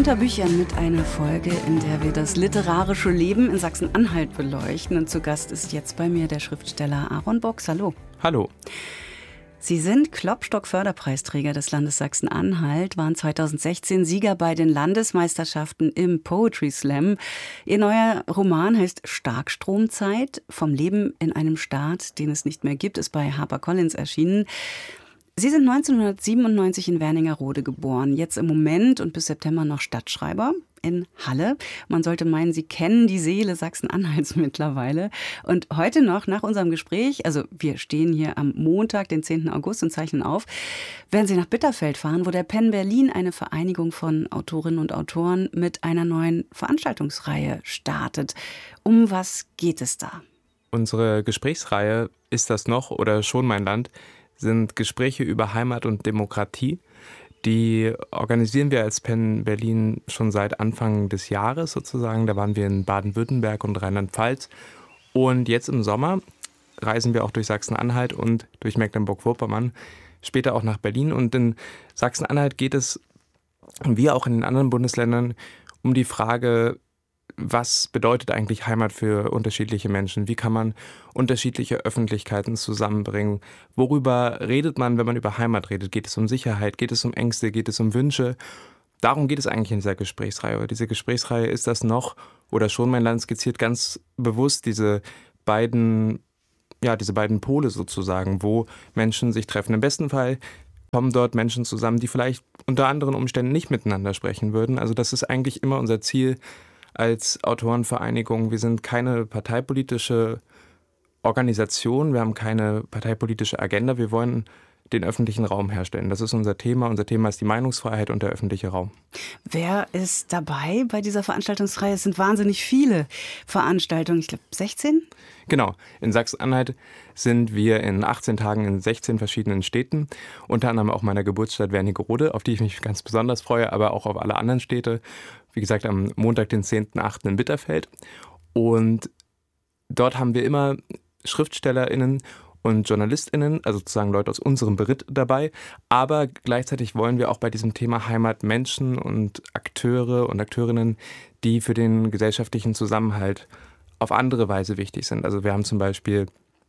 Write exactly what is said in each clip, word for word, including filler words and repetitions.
unter Büchern mit einer Folge, in der wir das literarische Leben in Sachsen-Anhalt beleuchten. Und zu Gast ist jetzt bei mir der Schriftsteller Aaron Box. Hallo. Hallo. Sie sind Klopstock-Förderpreisträger des Landes Sachsen-Anhalt, waren zweitausendsechzehn Sieger bei den Landesmeisterschaften im Poetry Slam. Ihr neuer Roman heißt Starkstromzeit, vom Leben in einem Staat, den es nicht mehr gibt, ist bei HarperCollins erschienen. Sie sind neunzehnhundertsiebenundneunzig in Wernigerode geboren, jetzt im Moment und bis September noch Stadtschreiber in Halle. Man sollte meinen, Sie kennen die Seele Sachsen-Anhalts mittlerweile. Und heute noch, nach unserem Gespräch, also wir stehen hier am Montag, den zehnten August und zeichnen auf, werden Sie nach Bitterfeld fahren, wo der Penn Berlin eine Vereinigung von Autorinnen und Autoren mit einer neuen Veranstaltungsreihe startet. Um was geht es da? Unsere Gesprächsreihe Ist das noch oder schon mein Land? Sind Gespräche über Heimat und Demokratie. Die organisieren wir als Penn Berlin schon seit Anfang des Jahres sozusagen. Da waren wir in Baden-Württemberg und Rheinland-Pfalz. Und jetzt im Sommer reisen wir auch durch Sachsen-Anhalt und durch Mecklenburg-Vorpommern, später auch nach Berlin. Und in Sachsen-Anhalt geht es, wie auch in den anderen Bundesländern, um die Frage, was bedeutet eigentlich Heimat für unterschiedliche Menschen? Wie kann man unterschiedliche Öffentlichkeiten zusammenbringen? Worüber redet man, wenn man über Heimat redet? Geht es um Sicherheit? Geht es um Ängste? Geht es um Wünsche? Darum geht es eigentlich in dieser Gesprächsreihe. Diese Gesprächsreihe Ist das noch oder schon mein Land skizziert ganz bewusst diese beiden, ja, diese beiden Pole sozusagen, wo Menschen sich treffen. Im besten Fall kommen dort Menschen zusammen, die vielleicht unter anderen Umständen nicht miteinander sprechen würden. Also das ist eigentlich immer unser Ziel als Autorenvereinigung. Wir sind keine parteipolitische Organisation, wir haben keine parteipolitische Agenda, wir wollen den öffentlichen Raum herstellen. Das ist unser Thema. Unser Thema ist die Meinungsfreiheit und der öffentliche Raum. Wer ist dabei bei dieser Veranstaltungsreihe? Es sind wahnsinnig viele Veranstaltungen. Ich glaube sechzehn? Genau. In Sachsen-Anhalt sind wir in achtzehn Tagen in sechzehn verschiedenen Städten. Unter anderem auch meiner Geburtsstadt Wernigerode, auf die ich mich ganz besonders freue, aber auch auf alle anderen Städte. Wie gesagt, am Montag, den zehnten achten in Bitterfeld. Und dort haben wir immer SchriftstellerInnen und JournalistInnen, also sozusagen Leute aus unserem Beritt dabei. Aber gleichzeitig wollen wir auch bei diesem Thema Heimat Menschen und Akteure und Akteurinnen, die für den gesellschaftlichen Zusammenhalt auf andere Weise wichtig sind. Also wir haben zum Beispiel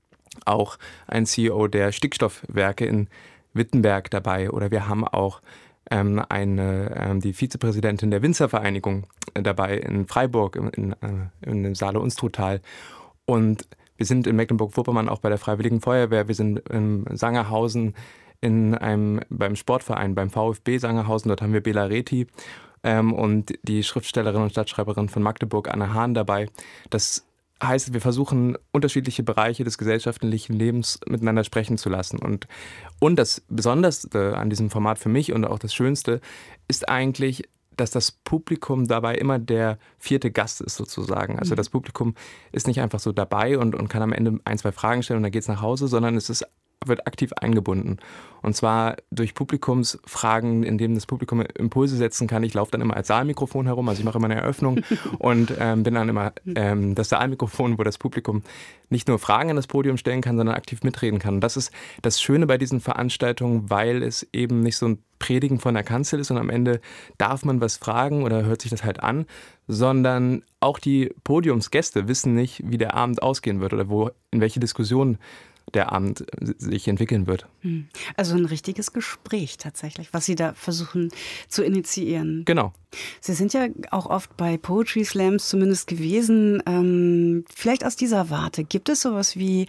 auch einen C E O der Stickstoffwerke in Wittenberg dabei oder wir haben auch ähm, eine, ähm, die Vizepräsidentin der Winzervereinigung dabei in Freiburg, in, in, in dem Saale-Unstrut-Tal. Und wir sind in Mecklenburg-Vorpommern auch bei der Freiwilligen Feuerwehr. Wir sind in Sangerhausen in einem, beim Sportverein, beim VfB Sangerhausen. Dort haben wir Bela Reti ähm, und die Schriftstellerin und Stadtschreiberin von Magdeburg, Anne Hahn, dabei. Das heißt, wir versuchen, unterschiedliche Bereiche des gesellschaftlichen Lebens miteinander sprechen zu lassen. Und, und das Besonderste an diesem Format für mich und auch das Schönste ist eigentlich, dass das Publikum dabei immer der vierte Gast ist sozusagen. Also das Publikum ist nicht einfach so dabei und, und kann am Ende ein, zwei Fragen stellen und dann geht's nach Hause, sondern es ist, wird aktiv eingebunden. Und zwar durch Publikumsfragen, indem das Publikum Impulse setzen kann. Ich laufe dann immer als Saalmikrofon herum, also ich mache immer eine Eröffnung und ähm, bin dann immer ähm, das Saalmikrofon, wo das Publikum nicht nur Fragen an das Podium stellen kann, sondern aktiv mitreden kann. Und das ist das Schöne bei diesen Veranstaltungen, weil es eben nicht so ein Predigen von der Kanzel ist und am Ende darf man was fragen oder hört sich das halt an, sondern auch die Podiumsgäste wissen nicht, wie der Abend ausgehen wird oder wo, in welche Diskussion der Abend sich entwickeln wird. Also ein richtiges Gespräch tatsächlich, was Sie da versuchen zu initiieren. Genau. Sie sind ja auch oft bei Poetry Slams zumindest gewesen. Ähm, vielleicht aus dieser Warte, gibt es sowas wie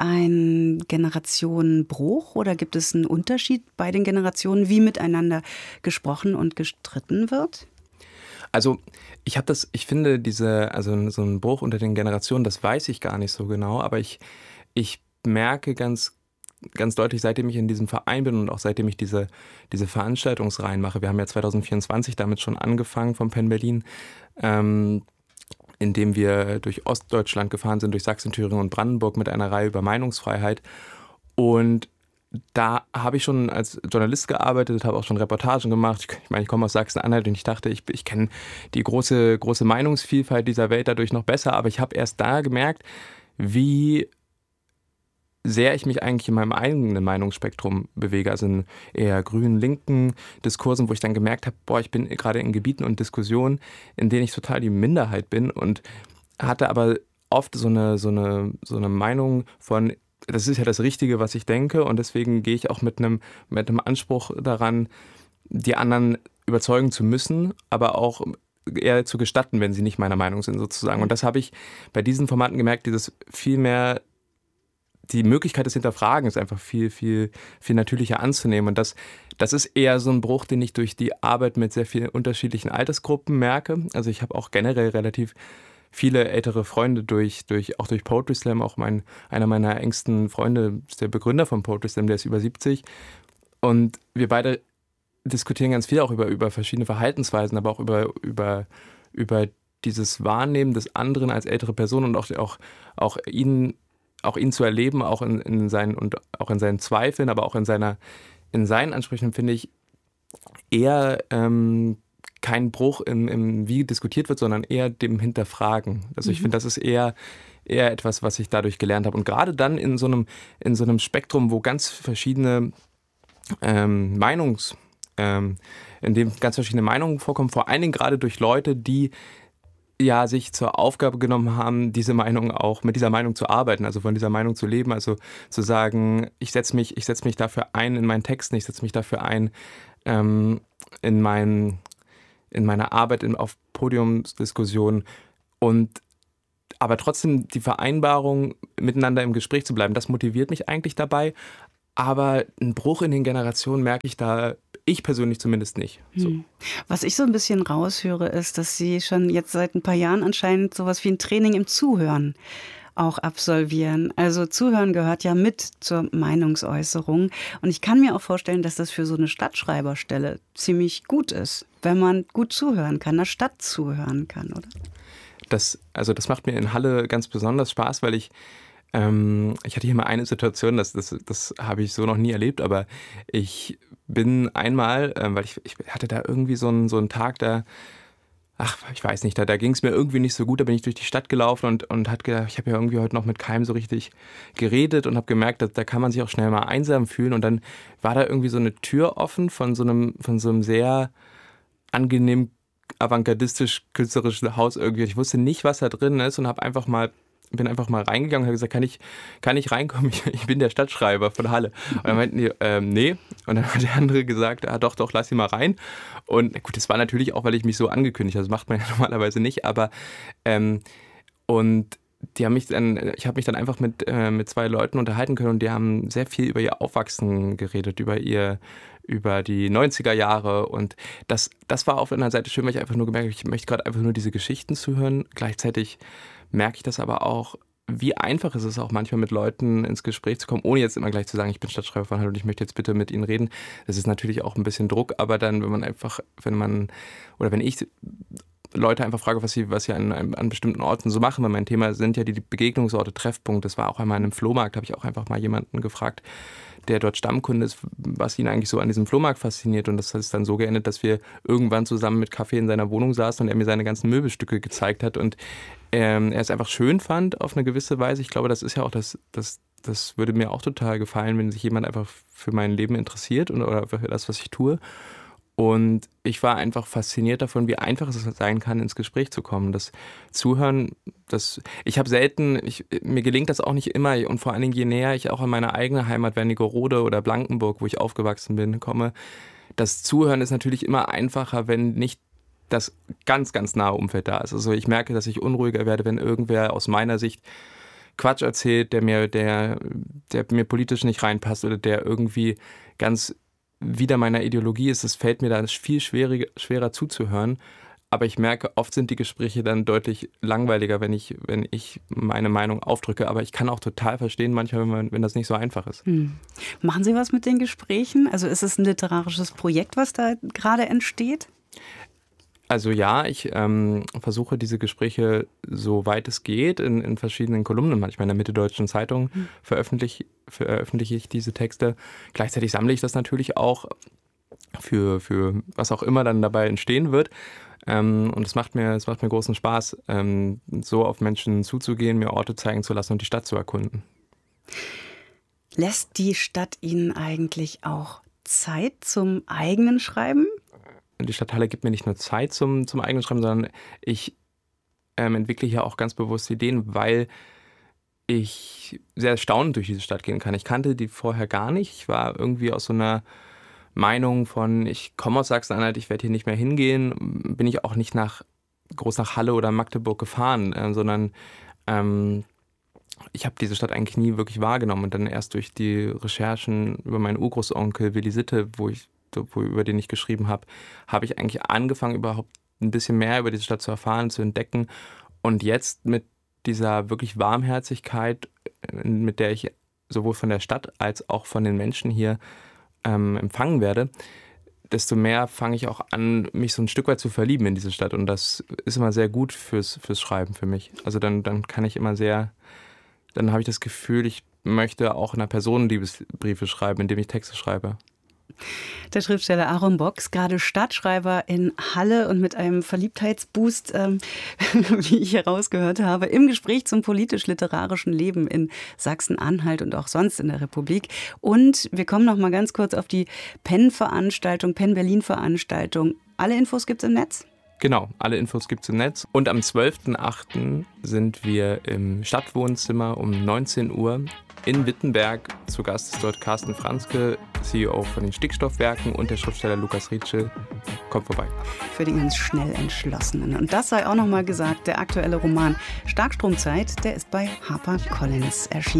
einen Generationenbruch oder gibt es einen Unterschied bei den Generationen, wie miteinander gesprochen und gestritten wird? Also ich habe das, ich finde diese, also so ein Bruch unter den Generationen, das weiß ich gar nicht so genau, aber ich, ich merke ganz, ganz deutlich, seitdem ich in diesem Verein bin und auch seitdem ich diese, diese Veranstaltungsreihen mache, wir haben ja zwanzig vierundzwanzig damit schon angefangen vom Penn Berlin, ähm, indem wir durch Ostdeutschland gefahren sind, durch Sachsen, Thüringen und Brandenburg mit einer Reihe über Meinungsfreiheit. Und da habe ich schon als Journalist gearbeitet, habe auch schon Reportagen gemacht. Ich meine, ich komme aus Sachsen-Anhalt und ich dachte, ich, ich kenne die große, große Meinungsvielfalt dieser Welt dadurch noch besser. Aber ich habe erst da gemerkt, wie sehr ich mich eigentlich in meinem eigenen Meinungsspektrum bewege, also in eher grün-linken Diskursen, wo ich dann gemerkt habe, boah, ich bin gerade in Gebieten und Diskussionen, in denen ich total die Minderheit bin und hatte aber oft so eine, so eine, so eine Meinung von, das ist ja das Richtige, was ich denke und deswegen gehe ich auch mit einem, mit einem Anspruch daran, die anderen überzeugen zu müssen, aber auch eher zu gestatten, wenn sie nicht meiner Meinung sind sozusagen. Und das habe ich bei diesen Formaten gemerkt, dieses viel mehr die Möglichkeit des Hinterfragens einfach viel, viel, viel natürlicher anzunehmen. Und das, das ist eher so ein Bruch, den ich durch die Arbeit mit sehr vielen unterschiedlichen Altersgruppen merke. Also ich habe auch generell relativ viele ältere Freunde durch, durch auch durch Poetry Slam. Auch mein, einer meiner engsten Freunde ist der Begründer von Poetry Slam, der ist über siebzig. Und wir beide diskutieren ganz viel auch über, über verschiedene Verhaltensweisen, aber auch über, über, über dieses Wahrnehmen des anderen als ältere Person und auch, auch, auch ihn auch ihn zu erleben, auch in, in seinen und auch in seinen Zweifeln, aber auch in seiner, in seinen Ansprüchen, finde ich eher ähm, kein Bruch im, im, wie diskutiert wird, sondern eher dem Hinterfragen. Also ich mhm. finde, das ist eher, eher etwas, was ich dadurch gelernt habe. Und gerade dann in so einem, in so einem Spektrum, wo ganz verschiedene ähm, Meinungs, ähm, in dem ganz verschiedene Meinungen vorkommen, vor allen Dingen gerade durch Leute, die ja sich zur Aufgabe genommen haben, diese Meinung auch mit dieser Meinung zu arbeiten, also von dieser Meinung zu leben, also zu sagen, ich setze mich, ich setze mich dafür ein in meinen Texten, ich setze mich dafür ein ähm, in mein, in meiner Arbeit in, auf Podiumsdiskussionen und aber trotzdem die Vereinbarung, miteinander im Gespräch zu bleiben, das motiviert mich eigentlich dabei. Aber einen Bruch in den Generationen merke ich da, ich persönlich zumindest nicht. So. Hm. Was ich so ein bisschen raushöre, ist, dass Sie schon jetzt seit ein paar Jahren anscheinend sowas wie ein Training im Zuhören auch absolvieren. Also Zuhören gehört ja mit zur Meinungsäußerung. Und ich kann mir auch vorstellen, dass das für so eine Stadtschreiberstelle ziemlich gut ist, wenn man gut zuhören kann, der Stadt zuhören kann, oder? Das, also das macht mir in Halle ganz besonders Spaß, weil ich ähm, ich hatte hier mal eine Situation, das, das, das habe ich so noch nie erlebt, aber ich bin einmal, ähm, weil ich, ich hatte da irgendwie so einen, so einen Tag, da ach, ich weiß nicht, da, da ging es mir irgendwie nicht so gut, da bin ich durch die Stadt gelaufen und, und hat gedacht, ich habe ja irgendwie heute noch mit keinem so richtig geredet und habe gemerkt, dass, da kann man sich auch schnell mal einsam fühlen und dann war da irgendwie so eine Tür offen von so einem, von so einem sehr angenehm avantgardistisch-künstlerischen Haus irgendwie. Ich wusste nicht, was da drin ist und habe einfach mal bin einfach mal reingegangen und habe gesagt, kann ich, kann ich reinkommen? Ich, ich bin der Stadtschreiber von Halle. Und dann meinten die, ähm, nee. Und dann hat der andere gesagt, ah, doch, doch, lass sie mal rein. Und gut, das war natürlich auch, weil ich mich so angekündigt habe. Das macht man ja normalerweise nicht. Aber ähm, und die haben mich dann, ich habe mich dann einfach mit, äh, mit zwei Leuten unterhalten können und die haben sehr viel über ihr Aufwachsen geredet, über ihr über die neunziger Jahre und das, das war auf einer Seite schön, weil ich einfach nur gemerkt habe, ich möchte gerade einfach nur diese Geschichten zuhören. Gleichzeitig merke ich das aber auch, wie einfach ist es auch manchmal mit Leuten ins Gespräch zu kommen, ohne jetzt immer gleich zu sagen, ich bin Stadtschreiber von Halle und ich möchte jetzt bitte mit Ihnen reden. Das ist natürlich auch ein bisschen Druck, aber dann, wenn man einfach, wenn man, oder wenn ich Leute einfach frage, was sie, was sie an, an bestimmten Orten so machen, weil mein Thema sind ja die Begegnungsorte, Treffpunkte. Das war auch einmal in einem Flohmarkt, habe ich auch einfach mal jemanden gefragt, der dort Stammkunde ist, was ihn eigentlich so an diesem Flohmarkt fasziniert. Und das ist dann so geendet, dass wir irgendwann zusammen mit Kaffee in seiner Wohnung saßen und er mir seine ganzen Möbelstücke gezeigt hat und ähm, er es einfach schön fand auf eine gewisse Weise. Ich glaube, das ist ja auch das, das, das würde mir auch total gefallen, wenn sich jemand einfach für mein Leben interessiert und, oder für das, was ich tue. Und ich war einfach fasziniert davon, wie einfach es sein kann, ins Gespräch zu kommen. Das Zuhören, das, ich habe selten, ich, mir gelingt das auch nicht immer und vor allen Dingen je näher ich auch an meine eigene Heimat Wernigerode oder Blankenburg, wo ich aufgewachsen bin, komme, das Zuhören ist natürlich immer einfacher, wenn nicht das ganz, ganz nahe Umfeld da ist. Also ich merke, dass ich unruhiger werde, wenn irgendwer aus meiner Sicht Quatsch erzählt, der mir, der, der mir politisch nicht reinpasst oder der irgendwie ganz wieder meiner Ideologie ist, es fällt mir da viel schwerer, schwerer zuzuhören. Aber ich merke, oft sind die Gespräche dann deutlich langweiliger, wenn ich, wenn ich meine Meinung aufdrücke. Aber ich kann auch total verstehen, manchmal, wenn, man, wenn das nicht so einfach ist. Hm. Machen Sie was mit den Gesprächen? Also ist es ein literarisches Projekt, was da gerade entsteht? Also ja, ich ähm, versuche diese Gespräche, so weit es geht, in, in verschiedenen Kolumnen, manchmal in der Mitteldeutschen Zeitung hm. veröffentliche, veröffentliche ich diese Texte. Gleichzeitig sammle ich das natürlich auch für, für was auch immer dann dabei entstehen wird. Ähm, und es macht mir, es macht mir großen Spaß, ähm, so auf Menschen zuzugehen, mir Orte zeigen zu lassen und die Stadt zu erkunden. Lässt die Stadt Ihnen eigentlich auch Zeit zum eigenen Schreiben? Die Stadt Halle gibt mir nicht nur Zeit zum, zum eigenen Schreiben, sondern ich ähm, entwickle hier auch ganz bewusst Ideen, weil ich sehr erstaunt durch diese Stadt gehen kann. Ich kannte die vorher gar nicht. Ich war irgendwie aus so einer Meinung von, ich komme aus Sachsen-Anhalt, ich werde hier nicht mehr hingehen, bin ich auch nicht nach groß nach Halle oder Magdeburg gefahren, äh, sondern ähm, ich habe diese Stadt eigentlich nie wirklich wahrgenommen. Und dann erst durch die Recherchen über meinen Urgroßonkel Willi Sitte, wo ich, wo, über den ich geschrieben habe, habe ich eigentlich angefangen, überhaupt ein bisschen mehr über diese Stadt zu erfahren, zu entdecken. Und jetzt mit dieser wirklich Warmherzigkeit, mit der ich sowohl von der Stadt als auch von den Menschen hier ähm, empfangen werde, desto mehr fange ich auch an, mich so ein Stück weit zu verlieben in diese Stadt. Und das ist immer sehr gut fürs, fürs Schreiben für mich. Also dann, dann kann ich immer sehr, dann habe ich das Gefühl, ich möchte auch einer Person Liebesbriefe schreiben, indem ich Texte schreibe. Der Schriftsteller Aaron Box, gerade Stadtschreiber in Halle und mit einem Verliebtheitsboost, ähm, wie ich herausgehört habe, im Gespräch zum politisch-literarischen Leben in Sachsen-Anhalt und auch sonst in der Republik. Und wir kommen noch mal ganz kurz auf die Penn-Veranstaltung, Penn-Berlin-Veranstaltung. Alle Infos gibt's im Netz? Genau, alle Infos gibt's im Netz. Und am zwölften achten sind wir im Stadtwohnzimmer um neunzehn Uhr in Wittenberg. Zu Gast ist dort Carsten Franzke, C E O von den Stickstoffwerken, und der Schriftsteller Lukas Rietschel. Kommt vorbei. Für die ganz schnell Entschlossenen. Und das sei auch noch mal gesagt, der aktuelle Roman Starkstromzeit, der ist bei HarperCollins erschienen.